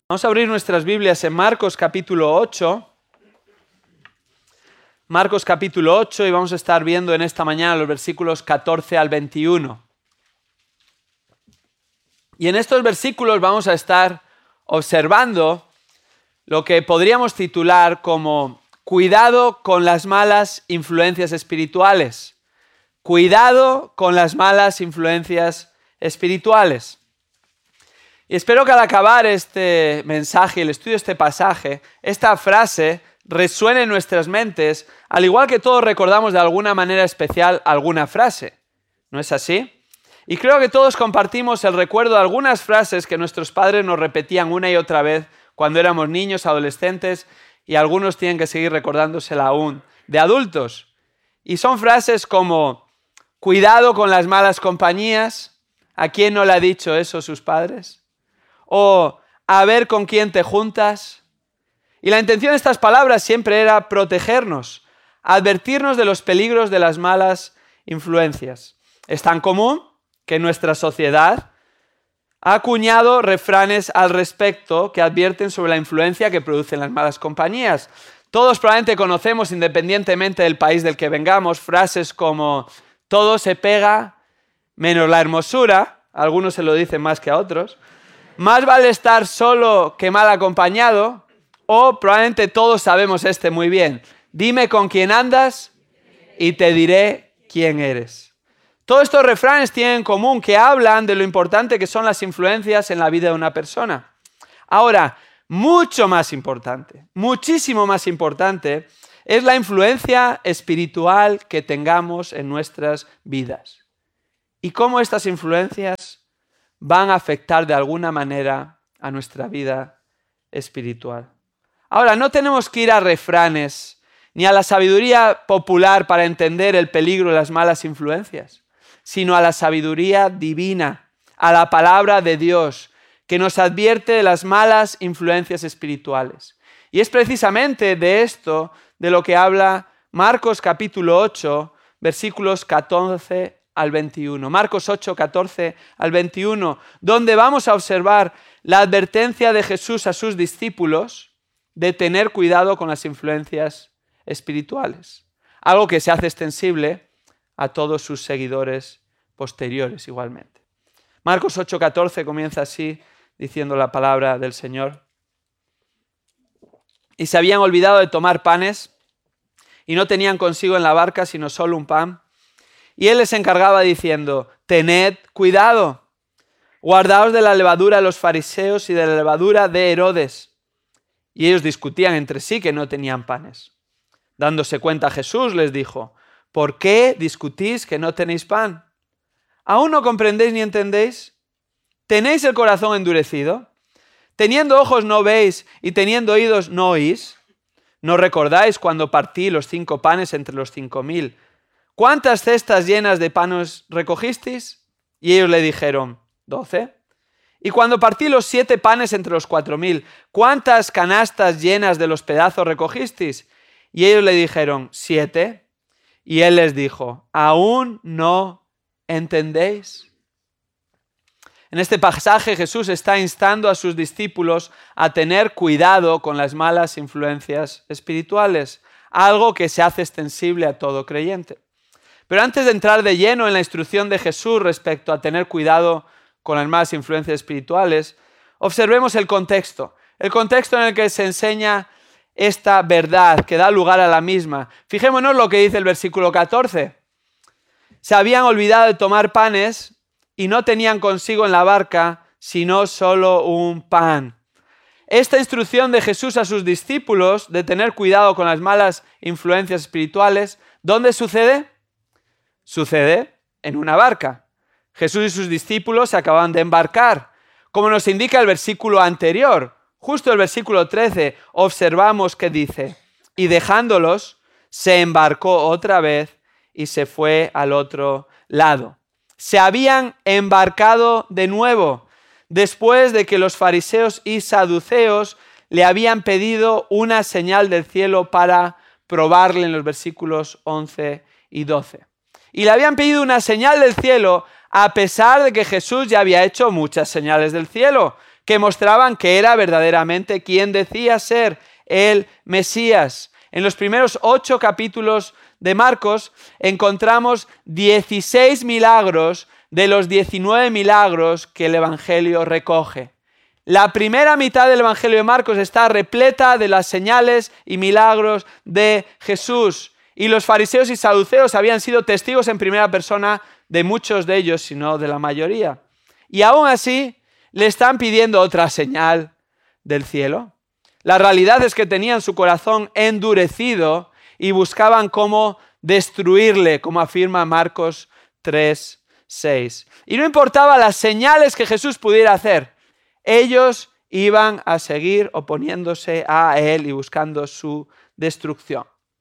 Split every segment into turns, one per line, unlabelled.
Vamos a abrir nuestras Biblias en Marcos capítulo 8. Marcos capítulo 8 y vamos a estar viendo en esta mañana los versículos 14 al 21. Y en estos versículos vamos a estar observando lo que podríamos titular como cuidado con las malas influencias espirituales. Cuidado con las malas influencias espirituales. Y espero que al acabar este mensaje, el estudio de este pasaje, esta frase resuene en nuestras mentes, al igual que todos recordamos de alguna manera especial alguna frase. ¿No es así? Y creo que todos compartimos el recuerdo de algunas frases que nuestros padres nos repetían una y otra vez cuando éramos niños, adolescentes, y algunos tienen que seguir recordándosela aún de adultos. Y son frases como, cuidado con las malas compañías. ¿A quién no le ha dicho eso sus padres? O a ver con quién te juntas. Y la intención de estas palabras siempre era protegernos, advertirnos de los peligros de las malas influencias. Es tan común que nuestra sociedad ha acuñado refranes al respecto que advierten sobre la influencia que producen las malas compañías. Todos probablemente conocemos, independientemente del país del que vengamos, frases como todo se pega menos la hermosura. A algunos se lo dicen más que a otros. Más vale estar solo que mal acompañado. O probablemente todos sabemos muy bien. Dime con quién andas y te diré quién eres. Todos estos refranes tienen en común que hablan de lo importante que son las influencias en la vida de una persona. Ahora, mucho más importante, muchísimo más importante, es la influencia espiritual que tengamos en nuestras vidas. Y cómo estas influencias van a afectar de alguna manera a nuestra vida espiritual. Ahora, no tenemos que ir a refranes ni a la sabiduría popular para entender el peligro de las malas influencias, sino a la sabiduría divina, a la palabra de Dios, que nos advierte de las malas influencias espirituales. Y es precisamente de esto de lo que habla Marcos capítulo 8, versículos 14 al 21. Marcos 8, 14 al 21, donde vamos a observar la advertencia de Jesús a sus discípulos de tener cuidado con las influencias espirituales. Algo que se hace extensible a todos sus seguidores posteriores igualmente. Marcos 8, 14 comienza así, diciendo la palabra del Señor. Y se habían olvidado de tomar panes y no tenían consigo en la barca sino solo un pan. Y él les encargaba diciendo, tened cuidado, guardaos de la levadura de los fariseos y de la levadura de Herodes. Y ellos discutían entre sí que no tenían panes. Dándose cuenta Jesús les dijo, ¿por qué discutís que no tenéis pan? ¿Aún no comprendéis ni entendéis? ¿Tenéis el corazón endurecido? ¿Teniendo ojos no veis y teniendo oídos no oís? ¿No recordáis cuando partí los 5 panes entre los 5.000? ¿Cuántas cestas llenas de panes recogisteis? Y ellos le dijeron, 12. Y cuando partí los 7 panes entre los 4.000, ¿cuántas canastas llenas de los pedazos recogisteis? Y ellos le dijeron, 7. Y él les dijo, ¿aún no entendéis? En este pasaje Jesús está instando a sus discípulos a tener cuidado con las malas influencias espirituales, algo que se hace extensible a todo creyente. Pero antes de entrar de lleno en la instrucción de Jesús respecto a tener cuidado con las malas influencias espirituales, observemos el contexto en el que se enseña esta verdad que da lugar a la misma. Fijémonos lo que dice el versículo 14. Se habían olvidado de tomar panes y no tenían consigo en la barca sino solo un pan. Esta instrucción de Jesús a sus discípulos de tener cuidado con las malas influencias espirituales, ¿dónde sucede? Sucede en una barca. Jesús y sus discípulos se acaban de embarcar. Como nos indica el versículo anterior, justo el versículo 13, observamos que dice, y dejándolos, se embarcó otra vez y se fue al otro lado. Se habían embarcado de nuevo, después de que los fariseos y saduceos le habían pedido una señal del cielo para probarle en los versículos 11 y 12. Y le habían pedido una señal del cielo a pesar de que Jesús ya había hecho muchas señales del cielo. que mostraban que era verdaderamente quien decía ser el Mesías. En los primeros 8 capítulos de Marcos encontramos 16 milagros de los 19 milagros que el Evangelio recoge. La primera mitad del Evangelio de Marcos está repleta de las señales y milagros de Jesús. Y los fariseos y saduceos habían sido testigos en primera persona de muchos de ellos, si no de la mayoría. Y aún así le están pidiendo otra señal del cielo. La realidad es que tenían su corazón endurecido y buscaban cómo destruirle, como afirma Marcos 3:6. Y no importaba las señales que Jesús pudiera hacer, ellos iban a seguir oponiéndose a él y buscando su destrucción.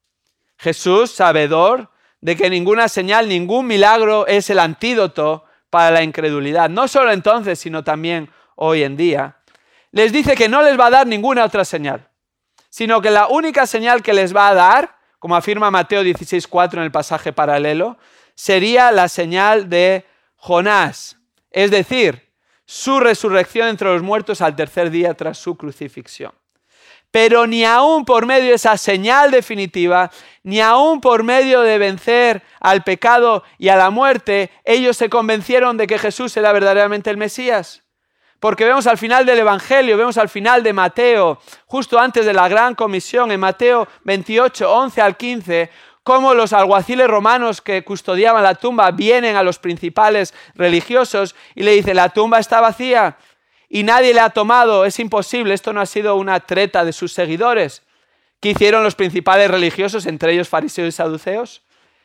Jesús, sabedor de que ninguna señal, ningún milagro es el antídoto para la incredulidad, no solo entonces, sino también hoy en día, les dice que no les va a dar ninguna otra señal, sino que la única señal que les va a dar, como afirma Mateo 16:4 en el pasaje paralelo, sería la señal de Jonás, es decir, su resurrección entre los muertos al tercer día tras su crucifixión. Pero ni aún por medio de esa señal definitiva, ni aún por medio de vencer al pecado y a la muerte, ellos se convencieron de que Jesús era verdaderamente el Mesías. Porque vemos al final del Evangelio, vemos al final de Mateo, justo antes de la gran comisión, en Mateo 28, 11 al 15, cómo los alguaciles romanos que custodiaban la tumba vienen a los principales religiosos y le dicen: la tumba está vacía y nadie la ha tomado, es imposible, esto no ha sido una treta de sus seguidores. ¿Qué hicieron los principales religiosos, entre ellos fariseos y saduceos?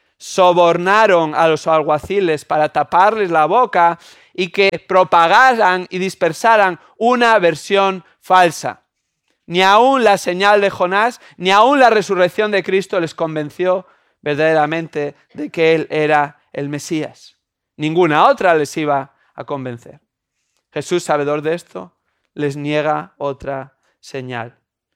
Sobornaron a los alguaciles para taparles la boca y que propagaran y dispersaran una versión falsa. Ni aún la señal de Jonás, ni aún la resurrección de Cristo les convenció verdaderamente de que Él era el Mesías. Ninguna otra les iba a convencer. Jesús, sabedor de esto, les niega otra señal.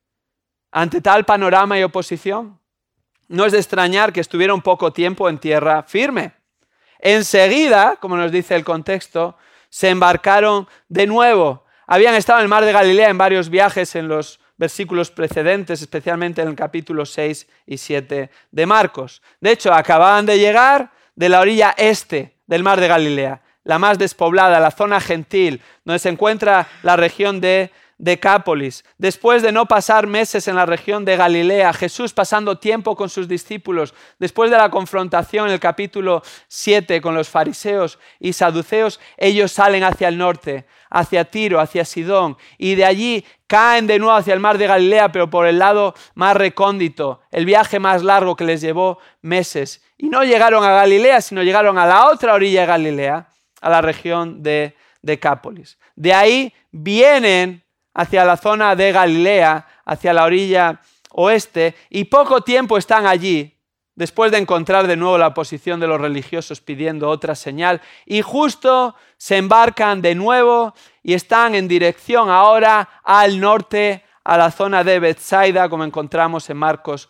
Ante tal panorama y oposición, no es de extrañar que estuvieron poco tiempo en tierra firme. Enseguida, como nos dice el contexto, se embarcaron de nuevo. Habían estado en el mar de Galilea en varios viajes en los versículos precedentes, especialmente en el capítulo 6 y 7 de Marcos. De hecho, acababan de llegar de la orilla este del mar de Galilea, la más despoblada, la zona gentil, donde se encuentra la región de Decápolis. Después de no pasar meses en la región de Galilea, Jesús pasando tiempo con sus discípulos, después de la confrontación en el capítulo 7 con los fariseos y saduceos, ellos salen hacia el norte, hacia Tiro, hacia Sidón, y de allí caen de nuevo hacia el mar de Galilea, pero por el lado más recóndito, el viaje más largo que les llevó meses. Y no llegaron a Galilea, sino llegaron a la otra orilla de Galilea, a la región de Decápolis. De ahí vienen hacia la zona de Galilea, hacia la orilla oeste, y poco tiempo están allí, después de encontrar de nuevo la oposición de los religiosos pidiendo otra señal, y justo se embarcan de nuevo y están en dirección ahora al norte, a la zona de Betsaida, como encontramos en Marcos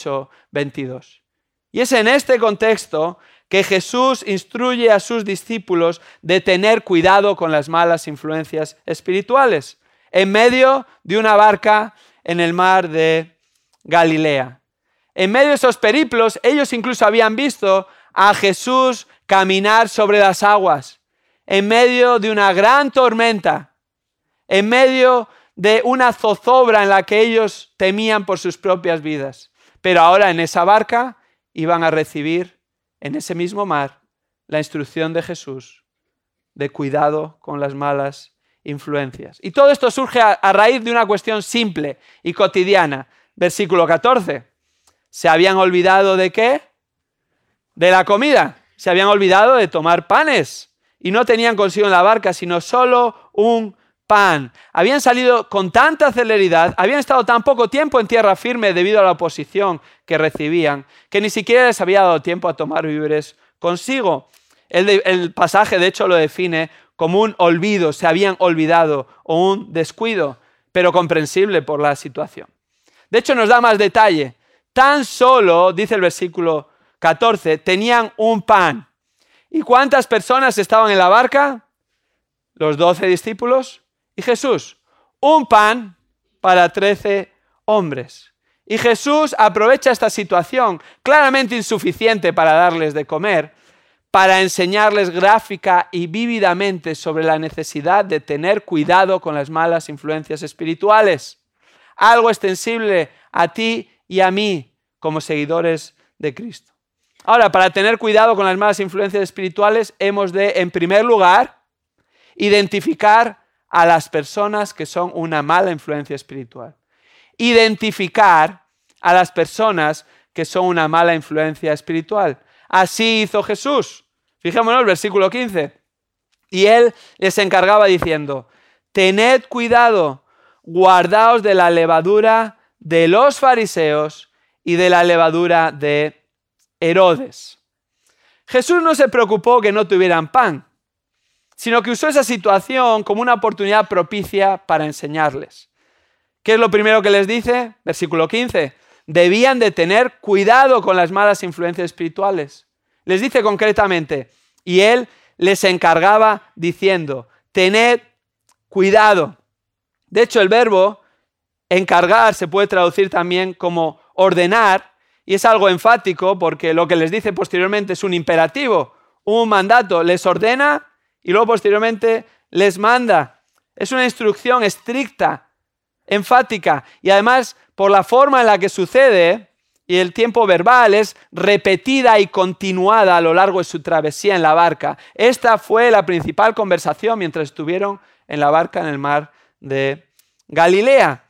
8:22. Y es en este contexto que Jesús instruye a sus discípulos de tener cuidado con las malas influencias espirituales, en medio de una barca en el mar de Galilea. En medio de esos periplos, ellos incluso habían visto a Jesús caminar sobre las aguas, en medio de una gran tormenta, en medio de una zozobra en la que ellos temían por sus propias vidas. Pero ahora en esa barca iban a recibir, en ese mismo mar, la instrucción de Jesús de cuidado con las malas influencias. Y todo esto surge a raíz de una cuestión simple y cotidiana. Versículo 14. ¿Se habían olvidado de qué? De la comida. Se habían olvidado de tomar panes. Y no tenían consigo en la barca, sino solo un pan. Habían salido con tanta celeridad, habían estado tan poco tiempo en tierra firme debido a la oposición que recibían, que ni siquiera les había dado tiempo a tomar víveres consigo. El pasaje, de hecho, lo define como un olvido, se habían olvidado, o un descuido, pero comprensible por la situación. De hecho, nos da más detalle. Tan solo, dice el versículo 14, tenían un pan. ¿Y cuántas personas estaban en la barca? Los 12 discípulos Y Jesús, un pan para 13 hombres. Y Jesús aprovecha esta situación, claramente insuficiente para darles de comer, para enseñarles gráfica y vívidamente sobre la necesidad de tener cuidado con las malas influencias espirituales. Algo extensible a ti y a mí como seguidores de Cristo. Ahora, para tener cuidado con las malas influencias espirituales, hemos de, en primer lugar, identificar a las personas que son una mala influencia espiritual. Identificar a las personas que son una mala influencia espiritual. Así hizo Jesús. Fijémonos el versículo 15. Y él les encargaba diciendo: tened cuidado, guardaos de la levadura de los fariseos y de la levadura de Herodes. Jesús no se preocupó que no tuvieran pan, sino que usó esa situación como una oportunidad propicia para enseñarles. ¿Qué es lo primero que les dice? Versículo 15. Debían de tener cuidado con las malas influencias espirituales. Les dice concretamente, y él les encargaba diciendo: tened cuidado. De hecho, el verbo encargar se puede traducir también como ordenar, y es algo enfático porque lo que les dice posteriormente es un imperativo, un mandato. Les ordena y luego posteriormente les manda. Es una instrucción estricta, enfática, y además por la forma en la que sucede y el tiempo verbal es repetida y continuada a lo largo de su travesía en la barca. Esta fue la principal conversación mientras estuvieron en la barca en el mar de Galilea.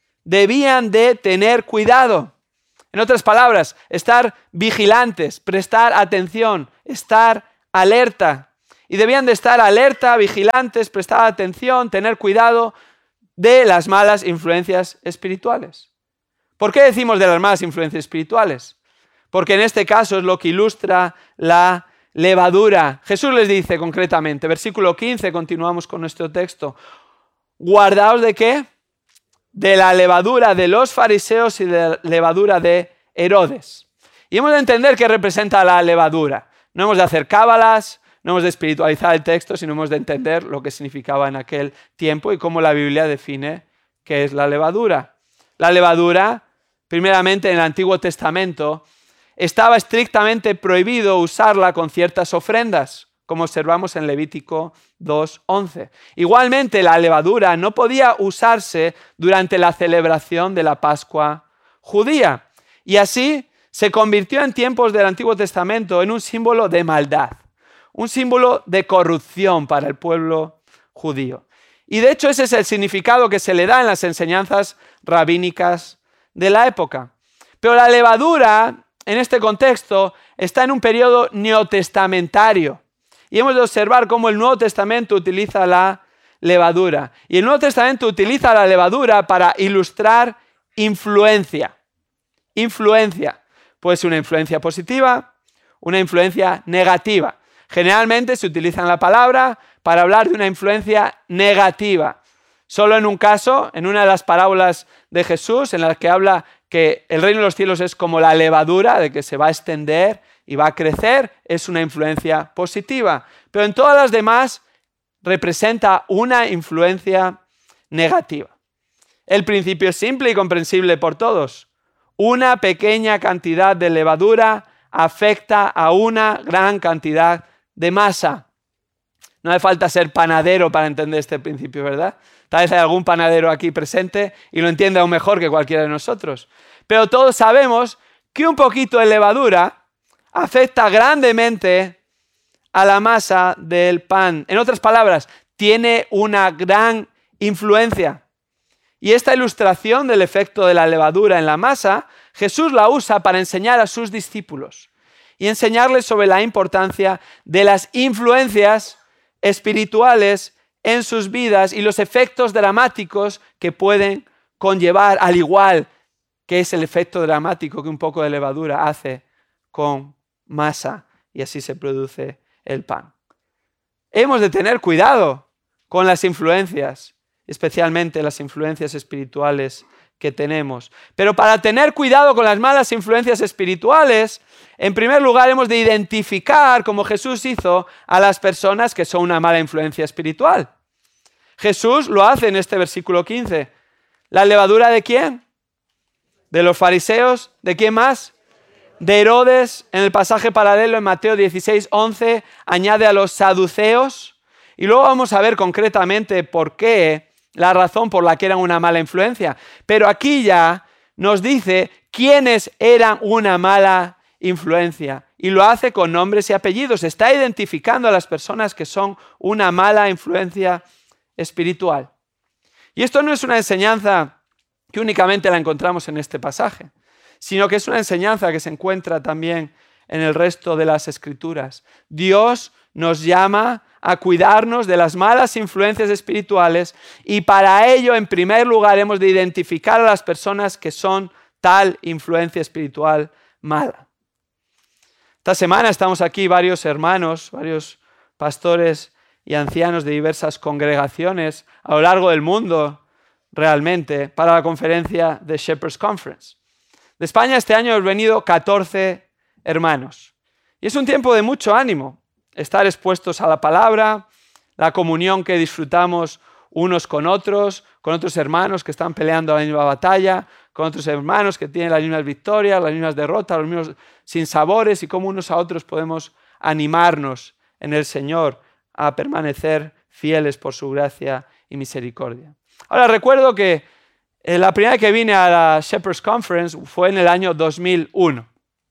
Debían de tener cuidado. En otras palabras, estar vigilantes, prestar atención, estar alerta. Y debían de estar alerta, vigilantes, prestar atención, tener cuidado de las malas influencias espirituales. ¿Por qué decimos de las malas influencias espirituales? Porque en este caso es lo que ilustra la levadura. Jesús les dice concretamente, versículo 15, continuamos con nuestro texto: ¿guardaos de qué? De la levadura de los fariseos y de la levadura de Herodes. Y hemos de entender qué representa la levadura. No hemos de hacer cábalas, no hemos de espiritualizar el texto, sino hemos de entender lo que significaba en aquel tiempo y cómo la Biblia define qué es la levadura. La levadura, primeramente en el Antiguo Testamento, estaba estrictamente prohibido usarla con ciertas ofrendas, como observamos en Levítico 2:11. Igualmente, la levadura no podía usarse durante la celebración de la Pascua judía. Y así se convirtió en tiempos del Antiguo Testamento en un símbolo de maldad, un símbolo de corrupción para el pueblo judío. Y de hecho ese es el significado que se le da en las enseñanzas rabínicas de la época. Pero la levadura, en este contexto, está en un periodo neotestamentario. Y hemos de observar cómo el Nuevo Testamento utiliza la levadura. Y el Nuevo Testamento utiliza la levadura para ilustrar influencia. Influencia. Puede ser una influencia positiva, una influencia negativa. Generalmente se utiliza la palabra para hablar de una influencia negativa. Solo en un caso, en una de las parábolas de Jesús, en la que habla que el reino de los cielos es como la levadura, de que se va a extender y va a crecer, es una influencia positiva. Pero en todas las demás representa una influencia negativa. El principio es simple y comprensible por todos. Una pequeña cantidad de levadura afecta a una gran cantidad de masa. No hace falta ser panadero para entender este principio, ¿verdad? Tal vez hay algún panadero aquí presente y lo entiende aún mejor que cualquiera de nosotros. Pero todos sabemos que un poquito de levadura afecta grandemente a la masa del pan. En otras palabras, tiene una gran influencia. Y esta ilustración del efecto de la levadura en la masa, Jesús la usa para enseñar a sus discípulos y enseñarles sobre la importancia de las influencias espirituales en sus vidas y los efectos dramáticos que pueden conllevar, al igual que es el efecto dramático que un poco de levadura hace con masa, y así se produce el pan. Hemos de tener cuidado con las influencias, especialmente las influencias espirituales que tenemos. Pero para tener cuidado con las malas influencias espirituales, en primer lugar hemos de identificar, como Jesús hizo, a las personas que son una mala influencia espiritual. Jesús lo hace en este versículo 15. ¿La levadura de quién? De los fariseos. ¿De quién más? De Herodes. En el pasaje paralelo en Mateo 16:11 añade a los saduceos. Y luego vamos a ver concretamente por qué, la razón por la que eran una mala influencia. Pero aquí ya nos dice quiénes eran una mala influencia. Y lo hace con nombres y apellidos. Está identificando a las personas que son una mala influencia espiritual. Y esto no es una enseñanza que únicamente la encontramos en este pasaje, sino que es una enseñanza que se encuentra también en el resto de las Escrituras. Dios nos llama a cuidarnos de las malas influencias espirituales y para ello, en primer lugar, hemos de identificar a las personas que son tal influencia espiritual mala. Esta semana estamos aquí varios hermanos, varios pastores y ancianos de diversas congregaciones a lo largo del mundo, realmente, para la conferencia de Shepherd's Conference. De España este año hemos venido 14 hermanos. Y es un tiempo de mucho ánimo, estar expuestos a la palabra, la comunión que disfrutamos unos con otros hermanos que están peleando la misma batalla, con otros hermanos que tienen las mismas victorias, las mismas derrotas, los mismos sinsabores, y cómo unos a otros podemos animarnos en el Señor a permanecer fieles por su gracia y misericordia. Ahora recuerdo que la primera vez que vine a la Shepherd's Conference fue en el año 2001.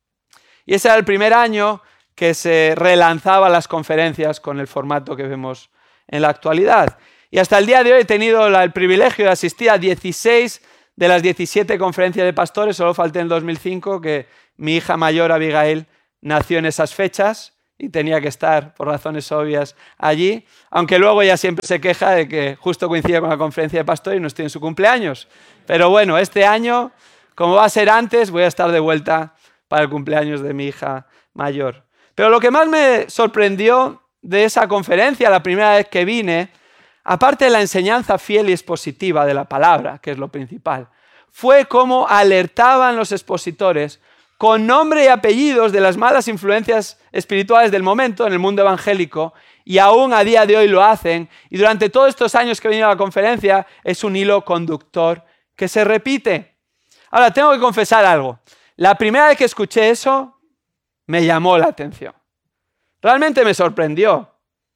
Y ese era el primer año que se relanzaban las conferencias con el formato que vemos en la actualidad. Y hasta el día de hoy he tenido el privilegio de asistir a 16 de las 17 conferencias de pastores. Solo falté en el 2005, que mi hija mayor, Abigail, nació en esas fechas y tenía que estar, por razones obvias, allí. Aunque luego ella siempre se queja de que justo coincide con la conferencia de pastores y no estoy en su cumpleaños. Pero bueno, este año, como va a ser antes, voy a estar de vuelta para el cumpleaños de mi hija mayor. Pero lo que más me sorprendió de esa conferencia, la primera vez que vine, aparte de la enseñanza fiel y expositiva de la palabra, que es lo principal, fue cómo alertaban los expositores con nombre y apellidos de las malas influencias espirituales del momento en el mundo evangélico, y aún a día de hoy lo hacen, y durante todos estos años que he venido a la conferencia es un hilo conductor que se repite. Ahora, tengo que confesar algo. La primera vez que escuché eso, me llamó la atención. Realmente me sorprendió.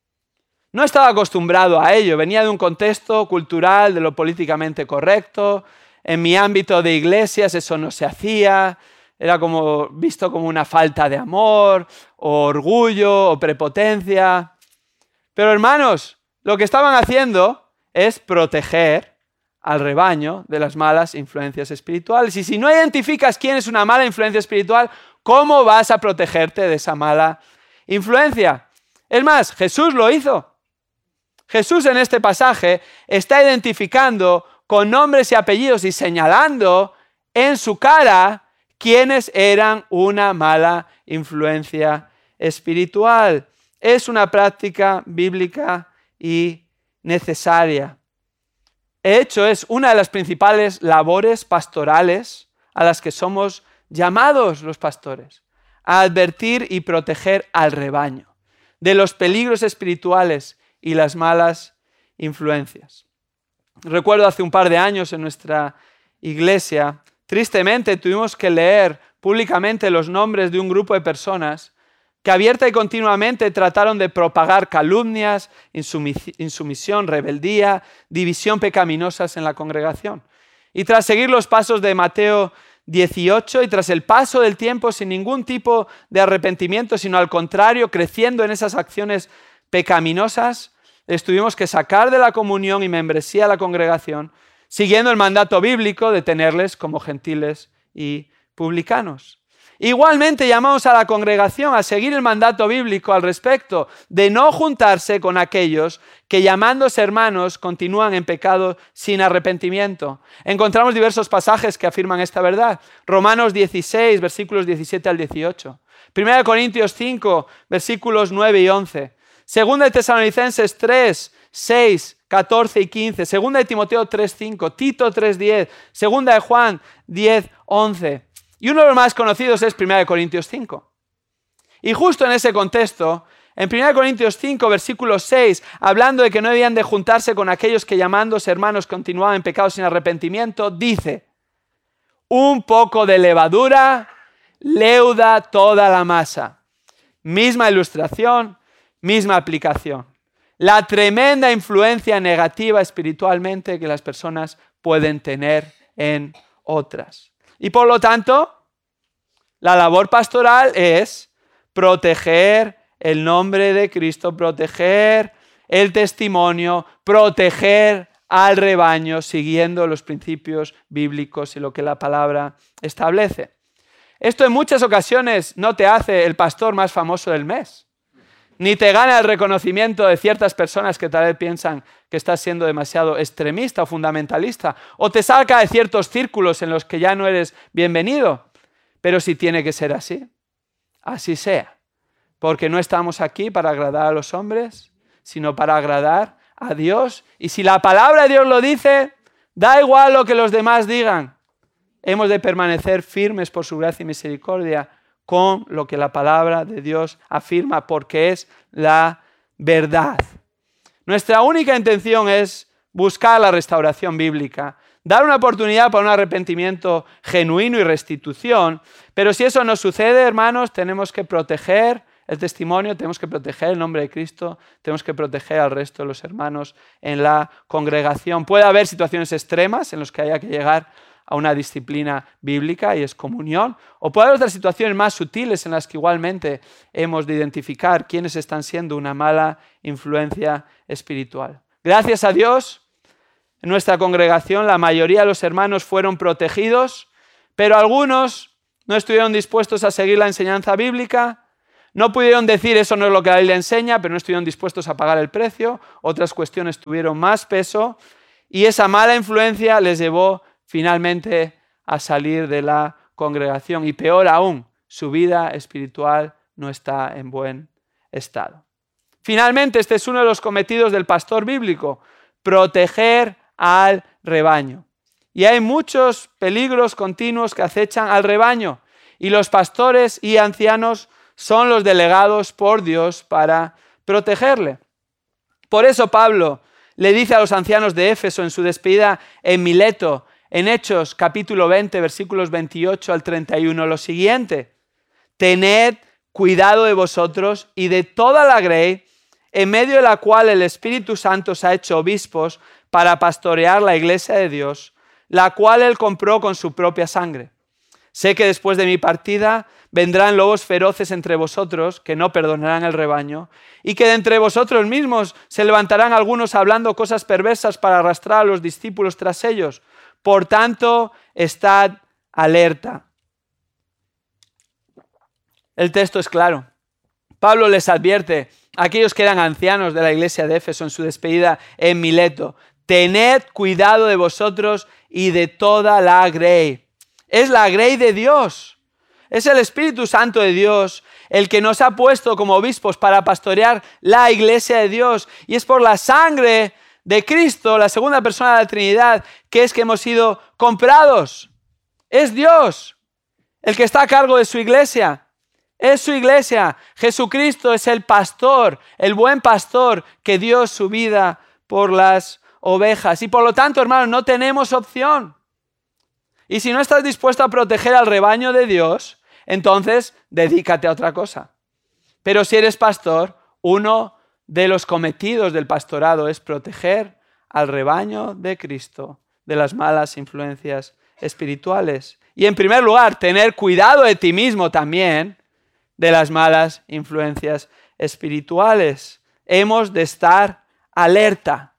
No estaba acostumbrado a ello, venía de un contexto cultural de lo políticamente correcto. En mi ámbito de iglesias eso no se hacía, era como visto como una falta de amor, o orgullo, o prepotencia. Pero hermanos, lo que estaban haciendo es proteger al rebaño de las malas influencias espirituales. Y si no identificas quién es una mala influencia espiritual, ¿cómo vas a protegerte de esa mala influencia? Es más, Jesús lo hizo. Jesús en este pasaje está identificando con nombres y apellidos y señalando en su cara quiénes eran una mala influencia espiritual. Es una práctica bíblica y necesaria. De hecho, es una de las principales labores pastorales a las que somos llamados los pastores, a advertir y proteger al rebaño de los peligros espirituales y las malas influencias. Recuerdo hace un par de años en nuestra iglesia, tristemente tuvimos que leer públicamente los nombres de un grupo de personas que abierta y continuamente trataron de propagar calumnias, insumisión, rebeldía, división pecaminosas en la congregación. Y tras seguir los pasos de Mateo 18 y tras el paso del tiempo sin ningún tipo de arrepentimiento, sino al contrario, creciendo en esas acciones pecaminosas, les tuvimos que sacar de la comunión y membresía a la congregación, siguiendo el mandato bíblico de tenerles como gentiles y publicanos. Igualmente llamamos a la congregación a seguir el mandato bíblico al respecto de no juntarse con aquellos que, llamándose hermanos, continúan en pecado sin arrepentimiento. Encontramos diversos pasajes que afirman esta verdad. Romanos 16, versículos 17 al 18. 1 Corintios 5, versículos 9 y 11. Segunda de Tesalonicenses 3, 6, 14 y 15. Segunda de Timoteo 3, 5. Tito 3, 10. Segunda de Juan 10, 11. Y uno de los más conocidos es 1 Corintios 5. Y justo en ese contexto En 1 Corintios 5, versículo 6, hablando de que no debían de juntarse con aquellos que llamándose hermanos continuaban en pecado sin arrepentimiento, dice: un poco de levadura leuda toda la masa. Misma ilustración, misma aplicación. La tremenda influencia negativa espiritualmente que las personas pueden tener en otras. Y por lo tanto, la labor pastoral es proteger el nombre de Cristo, proteger el testimonio, proteger al rebaño siguiendo los principios bíblicos y lo que la palabra establece. Esto en muchas ocasiones no te hace el pastor más famoso del mes, ni te gana el reconocimiento de ciertas personas que tal vez piensan que estás siendo demasiado extremista o fundamentalista, o te saca de ciertos círculos en los que ya no eres bienvenido. Pero si tiene que ser así, así sea, porque no estamos aquí para agradar a los hombres, sino para agradar a Dios. Y si la palabra de Dios lo dice, da igual lo que los demás digan. Hemos de permanecer firmes por su gracia y misericordia con lo que la palabra de Dios afirma, porque es la verdad. Nuestra única intención es buscar la restauración bíblica, dar una oportunidad para un arrepentimiento genuino y restitución, pero si eso no sucede, hermanos, tenemos que proteger el testimonio, tenemos que proteger el nombre de Cristo, tenemos que proteger al resto de los hermanos en la congregación. Puede haber situaciones extremas en las que haya que llegar a una disciplina bíblica y es comunión, o puede haber otras situaciones más sutiles en las que igualmente hemos de identificar quiénes están siendo una mala influencia espiritual. Gracias a Dios, en nuestra congregación la mayoría de los hermanos fueron protegidos, pero algunos no estuvieron dispuestos a seguir la enseñanza bíblica. No pudieron decir eso no es lo que la Biblia enseña, pero no estuvieron dispuestos a pagar el precio. Otras cuestiones tuvieron más peso y esa mala influencia les llevó finalmente a salir de la congregación. Y peor aún, su vida espiritual no está en buen estado. Finalmente, este es uno de los cometidos del pastor bíblico: proteger al rebaño. Y hay muchos peligros continuos que acechan al rebaño. Y los pastores y ancianos son los delegados por Dios para protegerle. Por eso Pablo le dice a los ancianos de Éfeso en su despedida en Mileto, en Hechos capítulo 20, versículos 28 al 31, lo siguiente: tened cuidado de vosotros y de toda la grey, en medio de la cual el Espíritu Santo os ha hecho obispos para pastorear la iglesia de Dios, la cual él compró con su propia sangre. Sé que después de mi partida vendrán lobos feroces entre vosotros que no perdonarán el rebaño, y que de entre vosotros mismos se levantarán algunos hablando cosas perversas para arrastrar a los discípulos tras ellos. Por tanto, estad alerta. El texto es claro. Pablo les advierte a aquellos que eran ancianos de la iglesia de Éfeso en su despedida en Mileto: tened cuidado de vosotros y de toda la grey. Es la grey de Dios. Es el Espíritu Santo de Dios el que nos ha puesto como obispos para pastorear la iglesia de Dios. Y es por la sangre de Cristo, la segunda persona de la Trinidad, que es que hemos sido comprados. Es Dios el que está a cargo de su iglesia. Es su iglesia. Jesucristo es el pastor, el buen pastor que dio su vida por las ovejas. Y por lo tanto, hermanos, no tenemos opción. Y si no estás dispuesto a proteger al rebaño de Dios, entonces dedícate a otra cosa. Pero si eres pastor, uno de los cometidos del pastorado es proteger al rebaño de Cristo de las malas influencias espirituales. Y en primer lugar, tener cuidado de ti mismo también de las malas influencias espirituales. Hemos de estar alerta,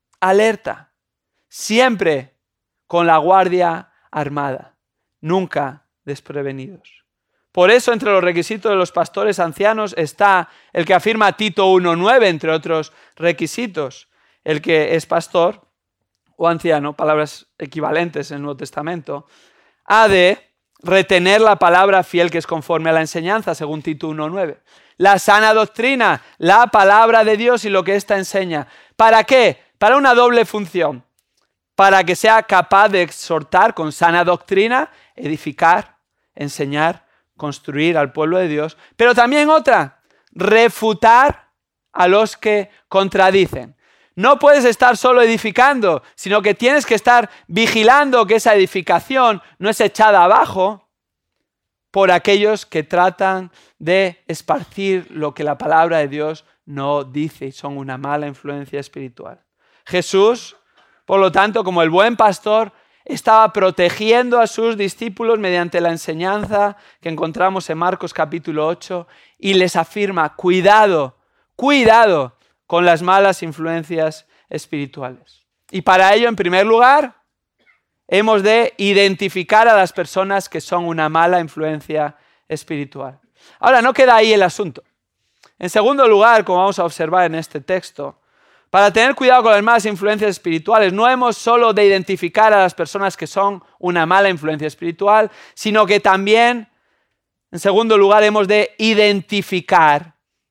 siempre con la guardia armada, nunca desprevenidos. Por eso entre los requisitos de los pastores ancianos está el que afirma Tito 1:9, entre otros requisitos. El que es pastor o anciano, palabras equivalentes en el Nuevo Testamento, ha de retener la palabra fiel que es conforme a la enseñanza, según Tito 1:9. La sana doctrina, la palabra de Dios y lo que ésta enseña. ¿Para qué? Para una doble función. Para que sea capaz de exhortar con sana doctrina, edificar, enseñar, construir al pueblo de Dios. Pero también otra, refutar a los que contradicen. No puedes estar solo edificando, sino que tienes que estar vigilando que esa edificación no es echada abajo por aquellos que tratan de esparcir lo que la palabra de Dios no dice y son una mala influencia espiritual. Jesús, por lo tanto, como el buen pastor, estaba protegiendo a sus discípulos mediante la enseñanza que encontramos en Marcos capítulo 8 y les afirma, cuidado, cuidado con las malas influencias espirituales. Y para ello, en primer lugar, hemos de identificar a las personas que son una mala influencia espiritual. Ahora, no queda ahí el asunto. En segundo lugar, como vamos a observar en este texto, para tener cuidado con las malas influencias espirituales, no hemos solo de identificar a las personas que son una mala influencia espiritual, sino que también, en segundo lugar, hemos de identificar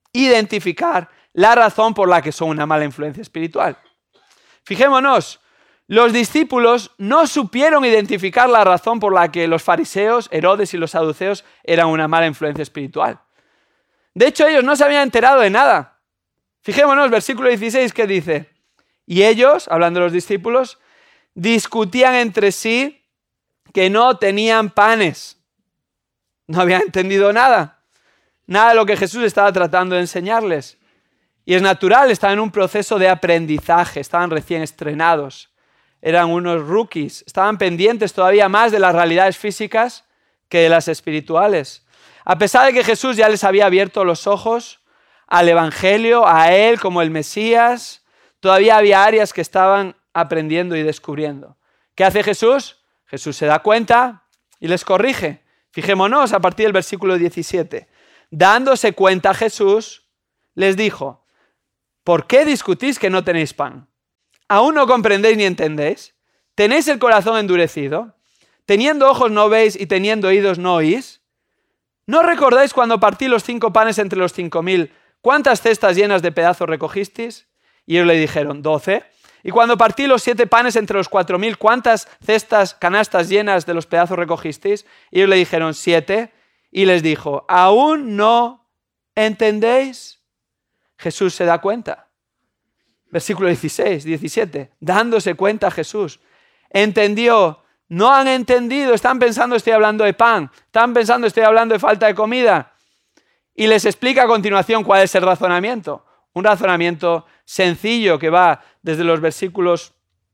la razón por la que son una mala influencia espiritual. Fijémonos, los discípulos no supieron identificar la razón por la que los fariseos, Herodes y los saduceos eran una mala influencia espiritual. De hecho, ellos no se habían enterado de nada. Fijémonos, versículo 16, que dice, y ellos, hablando de los discípulos, discutían entre sí que no tenían panes. No habían entendido nada de lo que Jesús estaba tratando de enseñarles. Y es natural, estaban en un proceso de aprendizaje, estaban recién estrenados, eran unos rookies, estaban pendientes todavía más de las realidades físicas que de las espirituales. A pesar de que Jesús ya les había abierto los ojos al Evangelio, a Él como el Mesías, todavía había áreas que estaban aprendiendo y descubriendo. ¿Qué hace Jesús? Jesús se da cuenta y les corrige. Fijémonos a partir del versículo 17. Dándose cuenta Jesús, les dijo, ¿por qué discutís que no tenéis pan? ¿Aún no comprendéis ni entendéis? ¿Tenéis el corazón endurecido? ¿Teniendo ojos no veis y teniendo oídos no oís? ¿No recordáis cuando partí los 5 panes entre los 5.000? ¿Cuántas cestas llenas de pedazos recogisteis? Y ellos le dijeron, 12. Y cuando partí los 7 panes entre los 4.000, ¿cuántas canastas llenas de los pedazos recogisteis? Y ellos le dijeron, 7. Y les dijo, ¿aún no entendéis? Jesús se da cuenta. Versículo 17. Dándose cuenta Jesús. Entendió. No han entendido. Están pensando estoy hablando de pan. Están pensando estoy hablando de falta de comida. Y les explica a continuación cuál es el razonamiento. Un razonamiento sencillo que va desde los versículos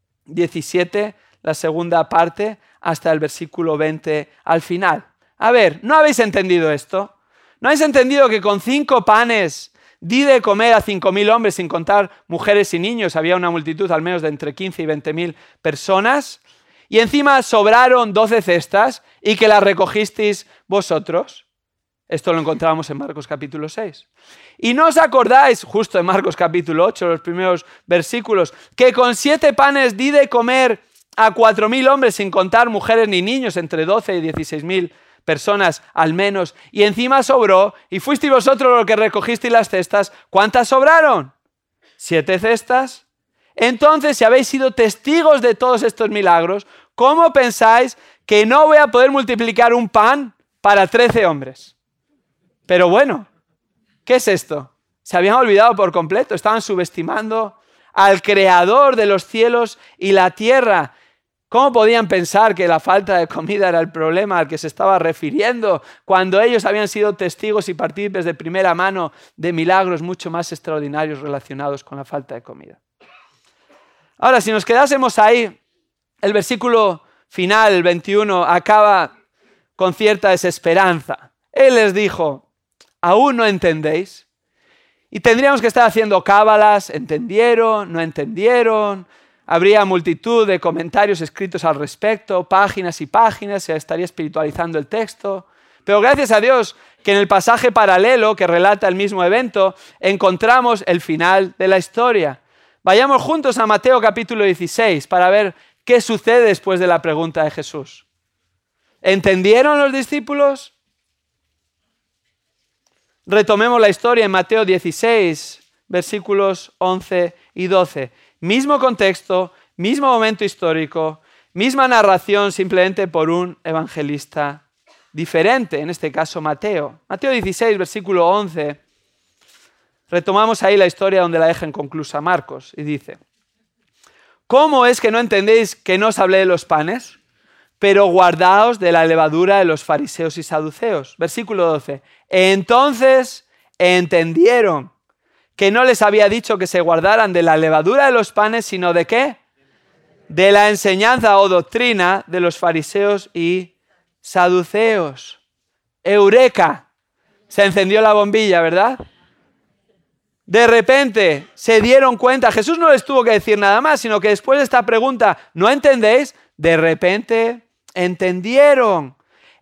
17, la segunda parte, hasta el versículo 20 al final. A ver, ¿no habéis entendido esto? ¿No habéis entendido que con 5 panes di de comer a 5.000 hombres sin contar mujeres y niños? Había una multitud al menos de entre 15 y 20.000 personas. Y encima sobraron 12 cestas y que las recogisteis vosotros. Esto lo encontramos en Marcos capítulo 6. Y no os acordáis, justo en Marcos capítulo 8, los primeros versículos, que con 7 panes di de comer a 4.000 hombres sin contar mujeres ni niños, entre 12 y 16.000 personas al menos, y encima sobró, y fuisteis vosotros los que recogisteis las cestas. ¿Cuántas sobraron? 7 cestas. Entonces, si habéis sido testigos de todos estos milagros, ¿cómo pensáis que no voy a poder multiplicar un pan para 13 hombres? Pero bueno, ¿qué es esto? Se habían olvidado por completo, estaban subestimando al Creador de los cielos y la tierra. ¿Cómo podían pensar que la falta de comida era el problema al que se estaba refiriendo cuando ellos habían sido testigos y partícipes de primera mano de milagros mucho más extraordinarios relacionados con la falta de comida? Ahora, si nos quedásemos ahí, el versículo final, el 21, acaba con cierta desesperanza. Él les dijo, ¿aún no entendéis? Y tendríamos que estar haciendo cábalas, ¿entendieron? ¿No entendieron? Habría multitud de comentarios escritos al respecto, páginas y páginas, se estaría espiritualizando el texto. Pero gracias a Dios que en el pasaje paralelo que relata el mismo evento, encontramos el final de la historia. Vayamos juntos a Mateo capítulo 16 para ver qué sucede después de la pregunta de Jesús. ¿Entendieron los discípulos? Retomemos la historia en Mateo 16, versículos 11 y 12. Mismo contexto, mismo momento histórico, misma narración simplemente por un evangelista diferente, en este caso Mateo. Mateo 16, versículo 11, Retomamos ahí la historia donde la deja inconclusa Marcos y dice: ¿cómo es que no entendéis que no os hablé de los panes? Pero guardaos de la levadura de los fariseos y saduceos. Versículo 12. Entonces entendieron que no les había dicho que se guardaran de la levadura de los panes, sino ¿de qué? De la enseñanza o doctrina de los fariseos y saduceos. ¡Eureka! Se encendió la bombilla, ¿verdad? De repente se dieron cuenta, Jesús no les tuvo que decir nada más, sino que después de esta pregunta, ¿no entendéis? De repente entendieron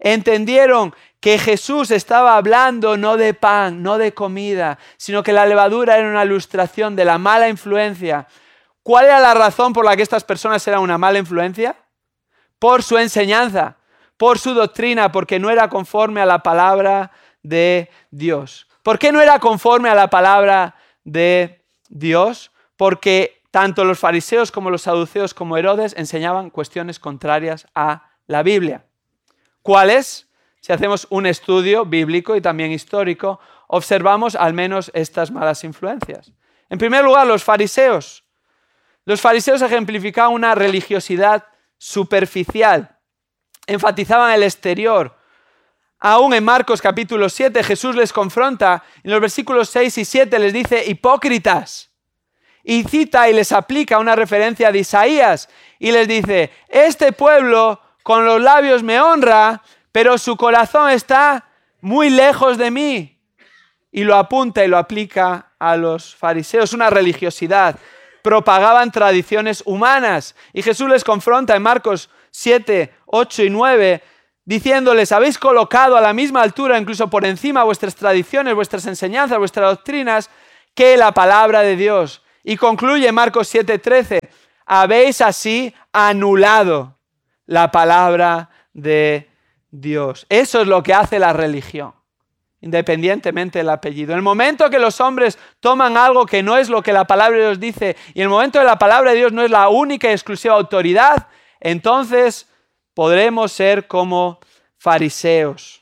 que Jesús estaba hablando no de pan, no de comida, sino que la levadura era una ilustración de la mala influencia. ¿Cuál era la razón por la que estas personas eran una mala influencia? Por su enseñanza, por su doctrina, porque no era conforme a la palabra de Dios. ¿Por qué no era conforme a la palabra de Dios? Porque tanto los fariseos como los saduceos como Herodes enseñaban cuestiones contrarias a la Biblia. ¿Cuáles? Si hacemos un estudio bíblico y también histórico, observamos al menos estas malas influencias. En primer lugar, los fariseos. Los fariseos ejemplificaban una religiosidad superficial. Enfatizaban el exterior. Aún en Marcos capítulo 7 Jesús les confronta. En los versículos 6 y 7 les dice hipócritas. Y cita y les aplica una referencia de Isaías. Y les dice, este pueblo con los labios me honra, pero su corazón está muy lejos de mí. Y lo apunta y lo aplica a los fariseos. Una religiosidad. Propagaban tradiciones humanas. Y Jesús les confronta en Marcos 7, 8 y 9, diciéndoles, habéis colocado a la misma altura, incluso por encima, vuestras tradiciones, vuestras enseñanzas, vuestras doctrinas, que la palabra de Dios. Y concluye Marcos 7, 13, habéis así anulado la palabra de Dios. Eso es lo que hace la religión, independientemente del apellido. En el momento que los hombres toman algo que no es lo que la palabra de Dios dice, y en el momento que la palabra de Dios no es la única y exclusiva autoridad, entonces podremos ser como fariseos.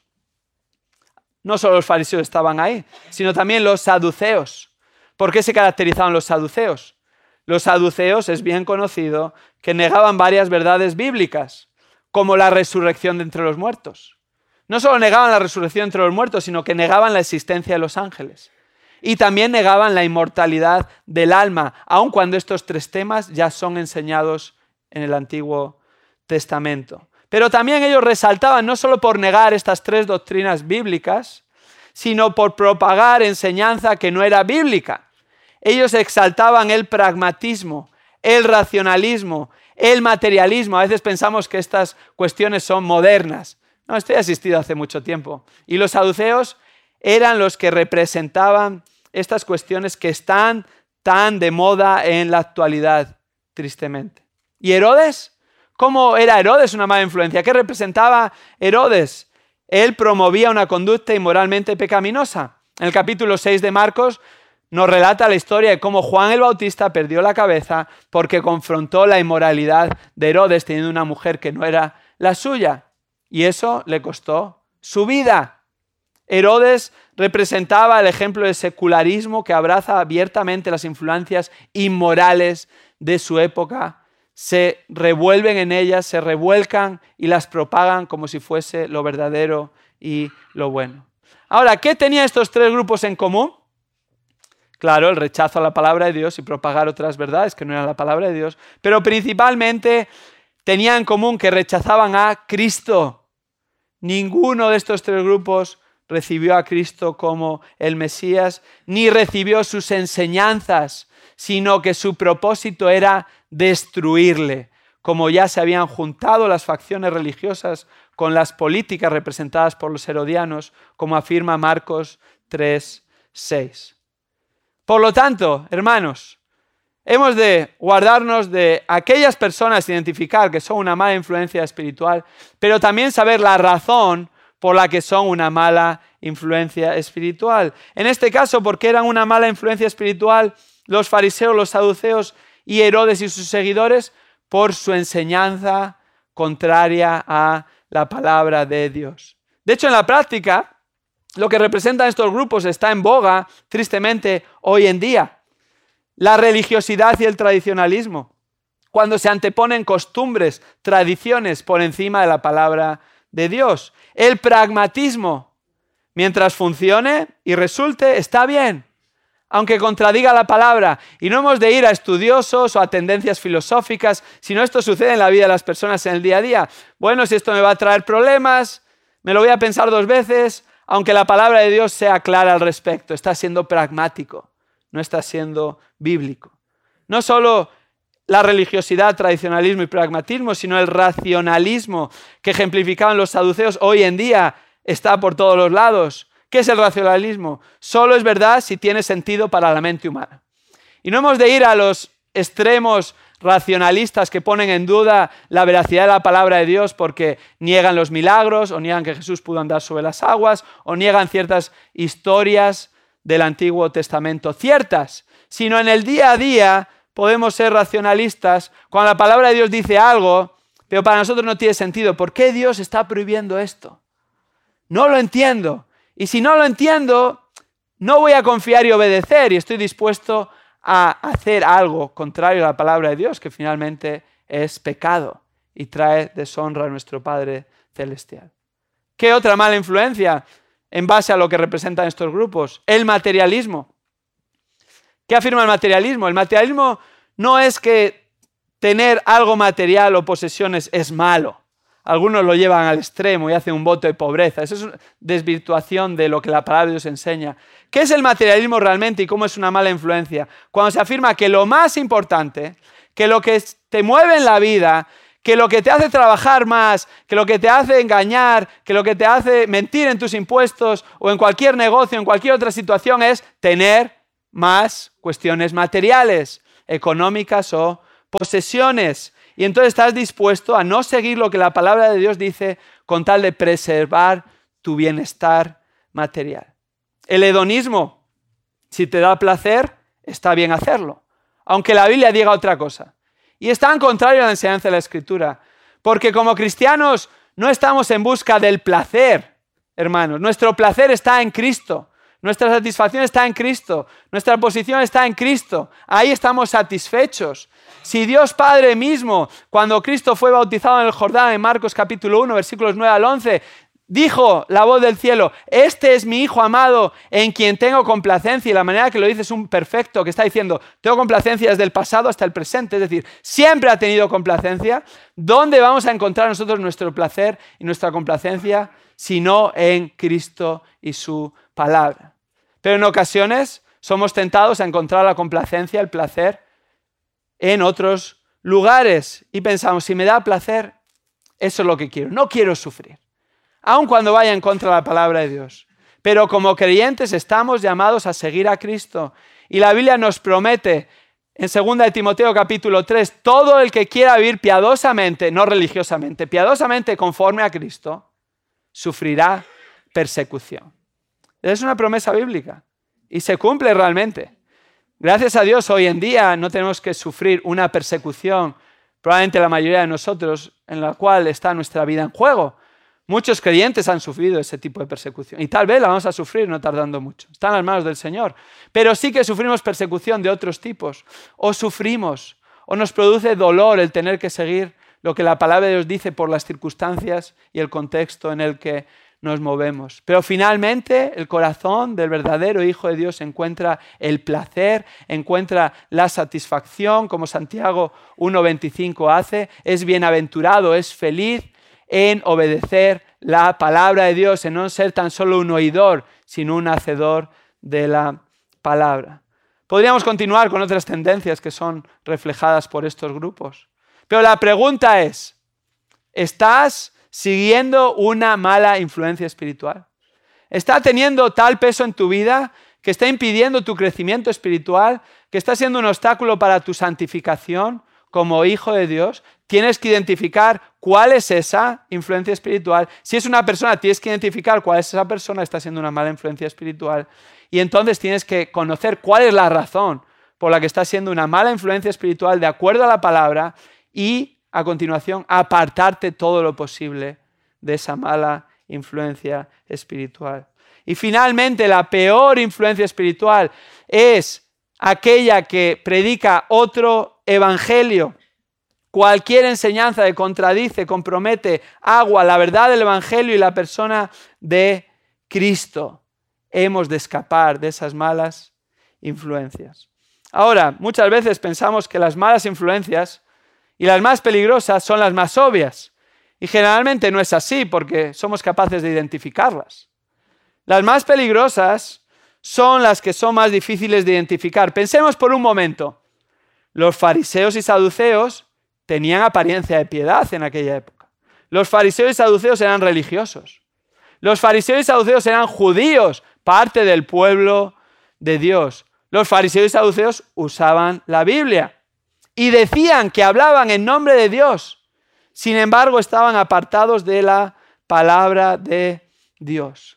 No solo los fariseos estaban ahí, sino también los saduceos. ¿Por qué se caracterizaban los saduceos? Los saduceos es bien conocido que negaban varias verdades bíblicas, como la resurrección de entre los muertos. No solo negaban la resurrección entre los muertos, sino que negaban la existencia de los ángeles. Y también negaban la inmortalidad del alma, aun cuando estos tres temas ya son enseñados en el Antiguo Testamento. Pero también ellos resaltaban, no solo por negar estas tres doctrinas bíblicas, sino por propagar enseñanza que no era bíblica. Ellos exaltaban el pragmatismo, el racionalismo, el materialismo. A veces pensamos que estas cuestiones son modernas. No, esto ya ha existido hace mucho tiempo. Y los saduceos eran los que representaban estas cuestiones que están tan de moda en la actualidad, tristemente. ¿Y Herodes? ¿Cómo era Herodes una mala influencia? ¿Qué representaba Herodes? Él promovía una conducta inmoralmente pecaminosa. En el capítulo 6 de Marcos nos relata la historia de cómo Juan el Bautista perdió la cabeza porque confrontó la inmoralidad de Herodes teniendo una mujer que no era la suya. Y eso le costó su vida. Herodes representaba el ejemplo de secularismo que abraza abiertamente las influencias inmorales de su época. Se revuelven en ellas, se revuelcan y las propagan como si fuese lo verdadero y lo bueno. Ahora, ¿qué tenían estos tres grupos en común? Claro, el rechazo a la palabra de Dios y propagar otras verdades que no eran la palabra de Dios, pero principalmente tenían en común que rechazaban a Cristo. Ninguno de estos tres grupos recibió a Cristo como el Mesías, ni recibió sus enseñanzas, sino que su propósito era destruirle, como ya se habían juntado las facciones religiosas con las políticas representadas por los herodianos, como afirma Marcos 3:6. Por lo tanto, hermanos, hemos de guardarnos de aquellas personas, identificar que son una mala influencia espiritual, pero también saber la razón por la que son una mala influencia espiritual. En este caso, porque eran una mala influencia espiritual los fariseos, los saduceos y Herodes y sus seguidores, por su enseñanza contraria a la palabra de Dios. De hecho, en la práctica, lo que representan estos grupos está en boga, tristemente, hoy en día. La religiosidad y el tradicionalismo, cuando se anteponen costumbres, tradiciones por encima de la palabra de Dios. El pragmatismo, mientras funcione y resulte, está bien, aunque contradiga la palabra. Y no hemos de ir a estudiosos o a tendencias filosóficas, sino esto sucede en la vida de las personas en el día a día. Bueno, si esto me va a traer problemas, me lo voy a pensar 2 veces, aunque la palabra de Dios sea clara al respecto. Está siendo pragmático, no está siendo bíblico. No solo la religiosidad, tradicionalismo y pragmatismo, sino el racionalismo que ejemplificaban los saduceos, hoy en día está por todos los lados. ¿Qué es el racionalismo? Solo es verdad si tiene sentido para la mente humana. Y no hemos de ir a los extremos racionalistas que ponen en duda la veracidad de la palabra de Dios porque niegan los milagros, o niegan que Jesús pudo andar sobre las aguas, o niegan ciertas historias del Antiguo Testamento ciertas, sino en el día a día podemos ser racionalistas cuando la palabra de Dios dice algo, pero para nosotros no tiene sentido. ¿Por qué Dios está prohibiendo esto? No lo entiendo. Y si no lo entiendo, no voy a confiar y obedecer, y estoy dispuesto a hacer algo contrario a la palabra de Dios, que finalmente es pecado y trae deshonra a nuestro Padre Celestial. ¿Qué otra mala influencia en base a lo que representan estos grupos? El materialismo. ¿Qué afirma el materialismo? El materialismo no es que tener algo material o posesiones es malo. Algunos lo llevan al extremo y hacen un voto de pobreza. Eso es una desvirtuación de lo que la palabra de Dios enseña. ¿Qué es el materialismo realmente y cómo es una mala influencia? Cuando se afirma que lo más importante, que lo que te mueve en la vida, que lo que te hace trabajar más, que lo que te hace engañar, que lo que te hace mentir en tus impuestos o en cualquier negocio, en cualquier otra situación es tener más cuestiones materiales, económicas o posesiones. Y entonces estás dispuesto a no seguir lo que la palabra de Dios dice con tal de preservar tu bienestar material. El hedonismo, si te da placer, está bien hacerlo, aunque la Biblia diga otra cosa. Y está en contrario a la enseñanza de la Escritura, porque como cristianos no estamos en busca del placer, hermanos. Nuestro placer está en Cristo. Nuestra satisfacción está en Cristo, nuestra posición está en Cristo, ahí estamos satisfechos. Si Dios Padre mismo, cuando Cristo fue bautizado en el Jordán, en Marcos capítulo 1, versículos 9 al 11, dijo la voz del cielo, este es mi Hijo amado en quien tengo complacencia, y la manera que lo dice es un perfecto, que está diciendo, tengo complacencia desde el pasado hasta el presente, es decir, siempre ha tenido complacencia. ¿Dónde vamos a encontrar nosotros nuestro placer y nuestra complacencia? Sino en Cristo y su palabra. Pero en ocasiones somos tentados a encontrar la complacencia, el placer, en otros lugares. Y pensamos, si me da placer, eso es lo que quiero. No quiero sufrir, aun cuando vaya en contra de la palabra de Dios. Pero como creyentes estamos llamados a seguir a Cristo. Y la Biblia nos promete, en 2 de Timoteo capítulo 3, todo el que quiera vivir piadosamente, no religiosamente, piadosamente conforme a Cristo, sufrirá persecución. Es una promesa bíblica y se cumple realmente. Gracias a Dios hoy en día no tenemos que sufrir una persecución, probablemente la mayoría de nosotros, en la cual está nuestra vida en juego. Muchos creyentes han sufrido ese tipo de persecución y tal vez la vamos a sufrir no tardando mucho. Está en las manos del Señor. Pero sí que sufrimos persecución de otros tipos. O sufrimos, o nos produce dolor el tener que seguir lo que la palabra de Dios dice por las circunstancias y el contexto en el que nos movemos. Pero finalmente el corazón del verdadero Hijo de Dios encuentra el placer, encuentra la satisfacción, como Santiago 1:25 hace, es bienaventurado, es feliz en obedecer la palabra de Dios, en no ser tan solo un oidor, sino un hacedor de la palabra. Podríamos continuar con otras tendencias que son reflejadas por estos grupos. Pero la pregunta es, ¿estás siguiendo una mala influencia espiritual? ¿Está teniendo tal peso en tu vida que está impidiendo tu crecimiento espiritual, que está siendo un obstáculo para tu santificación como hijo de Dios? Tienes que identificar cuál es esa influencia espiritual. Si es una persona, tienes que identificar cuál es esa persona que está siendo una mala influencia espiritual. Y entonces tienes que conocer cuál es la razón por la que está siendo una mala influencia espiritual de acuerdo a la palabra y, a continuación, apartarte todo lo posible de esa mala influencia espiritual. Y finalmente, la peor influencia espiritual es aquella que predica otro evangelio. Cualquier enseñanza que contradice, compromete, agua la verdad del evangelio y la persona de Cristo. Hemos de escapar de esas malas influencias. Ahora, muchas veces pensamos que las malas influencias y las más peligrosas son las más obvias. Y generalmente no es así porque somos capaces de identificarlas. Las más peligrosas son las que son más difíciles de identificar. Pensemos por un momento. Los fariseos y saduceos tenían apariencia de piedad en aquella época. Los fariseos y saduceos eran religiosos. Los fariseos y saduceos eran judíos, parte del pueblo de Dios. Los fariseos y saduceos usaban la Biblia y decían que hablaban en nombre de Dios. Sin embargo, estaban apartados de la palabra de Dios.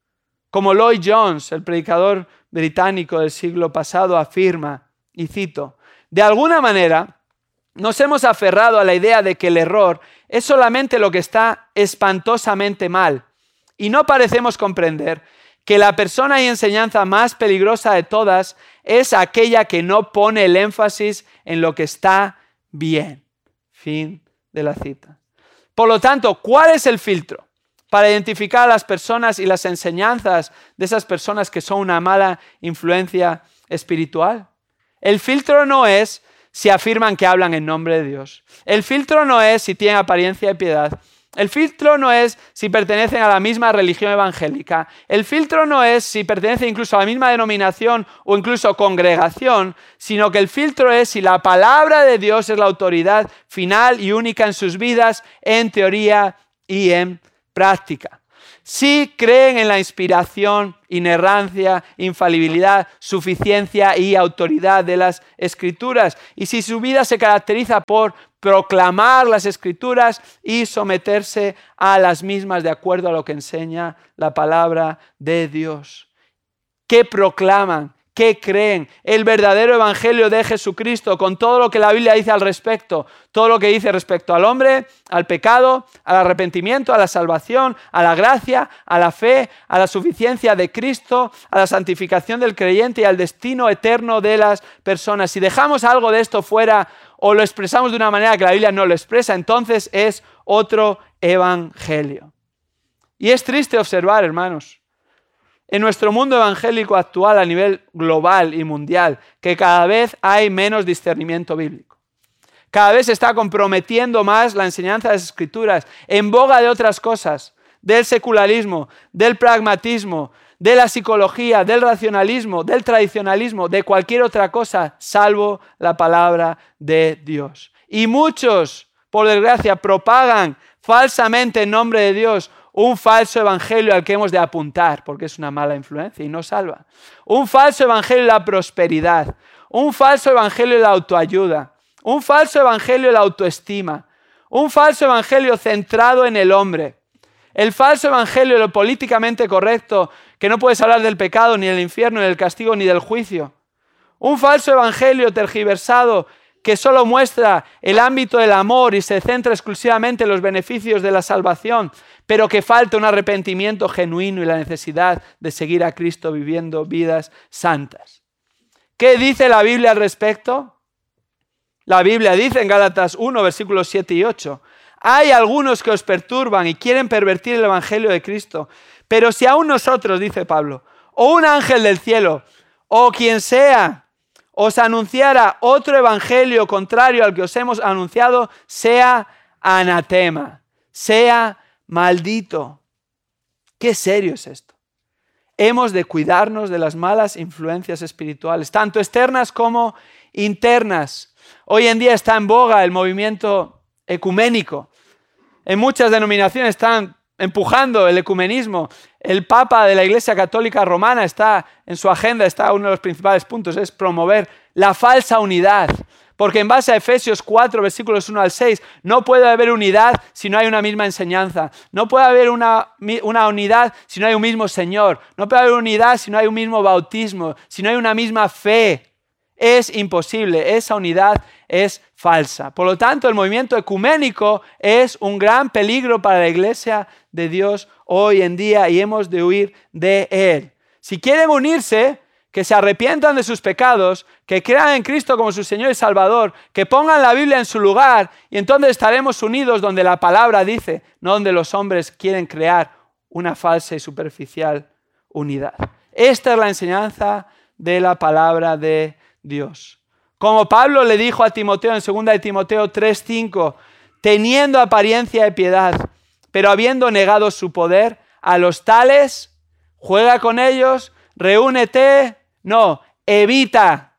Como Lloyd Jones, el predicador británico del siglo pasado, afirma, y cito, de alguna manera nos hemos aferrado a la idea de que el error es solamente lo que está espantosamente mal y no parecemos comprender que la persona y enseñanza más peligrosa de todas es aquella que no pone el énfasis en lo que está bien. Fin de la cita. Por lo tanto, ¿cuál es el filtro para identificar a las personas y las enseñanzas de esas personas que son una mala influencia espiritual? El filtro no es si afirman que hablan en nombre de Dios. El filtro no es si tienen apariencia de piedad. El filtro no es si pertenecen a la misma religión evangélica. El filtro no es si pertenecen incluso a la misma denominación o incluso congregación, sino que el filtro es si la palabra de Dios es la autoridad final y única en sus vidas, en teoría y en práctica. Si creen en la inspiración, inerrancia, infalibilidad, suficiencia y autoridad de las Escrituras, y si su vida se caracteriza por proclamar las Escrituras y someterse a las mismas de acuerdo a lo que enseña la palabra de Dios. ¿Qué proclaman? ¿Qué creen? El verdadero evangelio de Jesucristo, con todo lo que la Biblia dice al respecto, todo lo que dice respecto al hombre, al pecado, al arrepentimiento, a la salvación, a la gracia, a la fe, a la suficiencia de Cristo, a la santificación del creyente y al destino eterno de las personas. Si dejamos algo de esto fuera o lo expresamos de una manera que la Biblia no lo expresa, entonces es otro evangelio. Y es triste observar, hermanos, en nuestro mundo evangélico actual a nivel global y mundial, que cada vez hay menos discernimiento bíblico. Cada vez se está comprometiendo más la enseñanza de las Escrituras en boga de otras cosas, del secularismo, del pragmatismo, de la psicología, del racionalismo, del tradicionalismo, de cualquier otra cosa, salvo la palabra de Dios. Y muchos, por desgracia, propagan falsamente en nombre de Dios un falso evangelio al que hemos de apuntar, porque es una mala influencia y no salva. Un falso evangelio de la prosperidad, un falso evangelio de la autoayuda, un falso evangelio de la autoestima, un falso evangelio centrado en el hombre, el falso evangelio de lo políticamente correcto, que no puedes hablar del pecado, ni del infierno, ni del castigo, ni del juicio. Un falso evangelio tergiversado que solo muestra el ámbito del amor y se centra exclusivamente en los beneficios de la salvación, pero que falta un arrepentimiento genuino y la necesidad de seguir a Cristo viviendo vidas santas. ¿Qué dice la Biblia al respecto? La Biblia dice en Gálatas 1, versículos 7 y 8, hay algunos que os perturban y quieren pervertir el evangelio de Cristo, pero si aún nosotros, dice Pablo, o un ángel del cielo, o quien sea, os anunciara otro evangelio contrario al que os hemos anunciado, sea anatema, sea maldito. Qué serio es esto. Hemos de cuidarnos de las malas influencias espirituales, tanto externas como internas. Hoy en día está en boga el movimiento ecuménico. En muchas denominaciones están empujando el ecumenismo. El Papa de la Iglesia Católica Romana está en su agenda, está uno de los principales puntos, es promover la falsa unidad. Porque en base a Efesios 4, versículos 1 al 6, no puede haber unidad si no hay una misma enseñanza. No puede haber una unidad si no hay un mismo Señor. No puede haber unidad si no hay un mismo bautismo, si no hay una misma fe. Es imposible, esa unidad es falsa. Por lo tanto, el movimiento ecuménico es un gran peligro para la iglesia de Dios hoy en día y hemos de huir de él. Si quieren unirse, que se arrepientan de sus pecados, que crean en Cristo como su Señor y Salvador, que pongan la Biblia en su lugar y entonces estaremos unidos donde la palabra dice, no donde los hombres quieren crear una falsa y superficial unidad. Esta es la enseñanza de la palabra de Dios. Como Pablo le dijo a Timoteo en 2 de Timoteo 3:5, teniendo apariencia de piedad, pero habiendo negado su poder, a los tales, juega con ellos, reúnete, no, evita.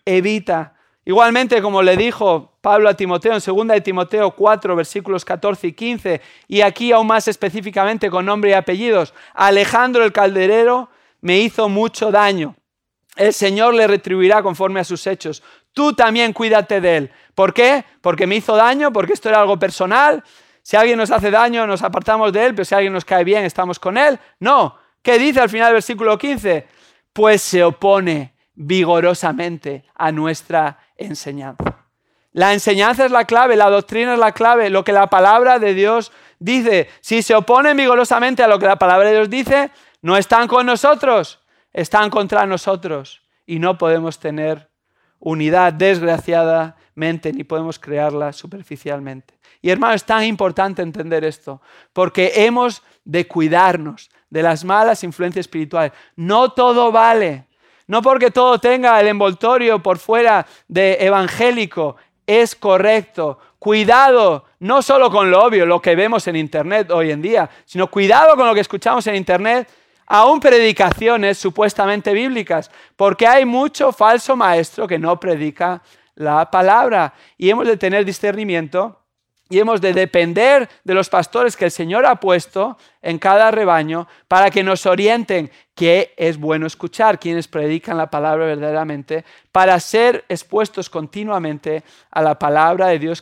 Igualmente, como le dijo Pablo a Timoteo en 2 de Timoteo 4, versículos 14 y 15, y aquí aún más específicamente con nombre y apellidos, Alejandro el calderero me hizo mucho daño. El Señor le retribuirá conforme a sus hechos. Tú también cuídate de él. ¿Por qué? Porque me hizo daño, porque esto era algo personal. Si alguien nos hace daño, nos apartamos de él, pero si alguien nos cae bien, estamos con él. No. ¿Qué dice al final del versículo 15? Pues se opone vigorosamente a nuestra enseñanza. La enseñanza es la clave, la doctrina es la clave, lo que la palabra de Dios dice. Si se oponen vigorosamente a lo que la palabra de Dios dice, no están con nosotros, están contra nosotros y no podemos tener unidad desgraciadamente, ni podemos crearla superficialmente. Y hermano, es tan importante entender esto, porque hemos de cuidarnos de las malas influencias espirituales. No todo vale, no porque todo tenga el envoltorio por fuera de evangélico, es correcto. Cuidado, no solo con lo obvio, lo que vemos en internet hoy en día, sino cuidado con lo que escuchamos en internet, aún predicaciones supuestamente bíblicas, porque hay mucho falso maestro que no predica la palabra y hemos de tener discernimiento y hemos de depender de los pastores que el Señor ha puesto en cada rebaño para que nos orienten qué es bueno escuchar, quienes predican la palabra verdaderamente, para ser expuestos continuamente a la palabra de Dios